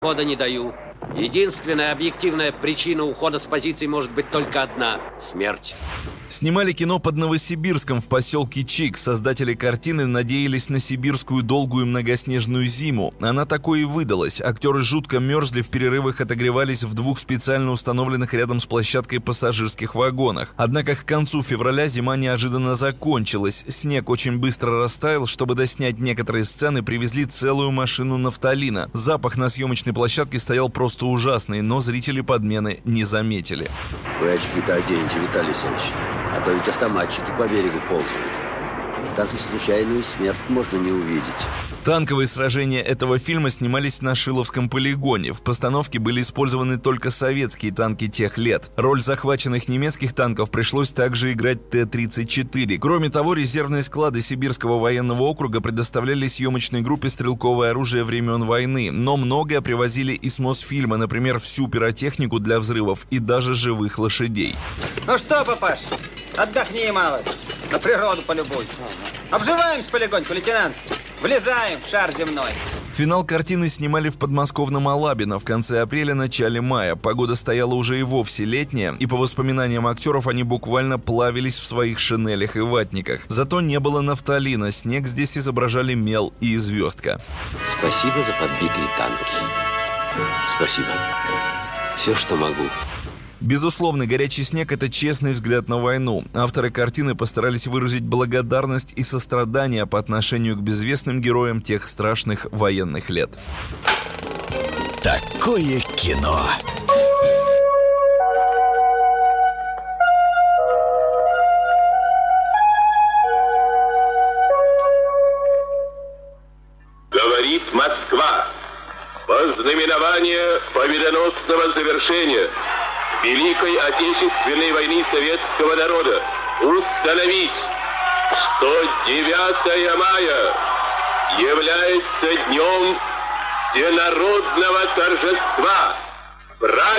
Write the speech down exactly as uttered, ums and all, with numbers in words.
Хода не даю. Единственная объективная причина ухода с позиций может быть только одна – смерть. Снимали кино под Новосибирском в поселке Чик. Создатели картины надеялись на сибирскую долгую многоснежную зиму. Она такой и выдалась. Актеры жутко мерзли, в перерывах отогревались в двух специально установленных рядом с площадкой пассажирских вагонах. Однако к концу февраля зима неожиданно закончилась. Снег очень быстро растаял. Чтобы доснять некоторые сцены, привезли целую машину нафталина. Запах на съемочной площадке стоял просто ужасный, но зрители подмены не заметили. Вы очки-то оденьте, Виталий Алексеевич. А то ведь автоматчики по берегу ползают. Так и случайную смерть можно не увидеть. Танковые сражения этого фильма снимались на Шиловском полигоне. В постановке были использованы только советские танки тех лет. Роль захваченных немецких танков пришлось также играть Т тридцать четыре. Кроме того, резервные склады Сибирского военного округа предоставляли съемочной группе стрелковое оружие времен войны. Но многое привозили из Мосфильма, например, всю пиротехнику для взрывов и даже живых лошадей. Ну что, папаш, отдохни малость, на природу полюбуйся. Обживаемся полегоньку, лейтенант. Влезаем в шар земной. Финал картины снимали в подмосковном Алабино в конце апреля, начале мая. Погода стояла уже и вовсе летняя, и по воспоминаниям актеров они буквально плавились в своих шинелях и ватниках. Зато не было нафталина, снег здесь изображали мел и звездка. Спасибо за подбитые танки. Спасибо. Все, что могу. Безусловно, «Горячий снег» — это честный взгляд на войну. Авторы картины постарались выразить благодарность и сострадание по отношению к безвестным героям тех страшных военных лет. Такое кино. Говорит Москва. По знаменованию победоносного завершения Великой Отечественной войны советского народа установить, что девятое мая является днем всенародного торжества, праздника.